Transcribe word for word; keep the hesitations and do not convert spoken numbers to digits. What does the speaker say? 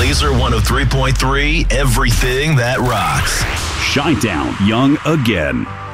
Laser one oh three point three, everything that rocks. Shinedown Young again.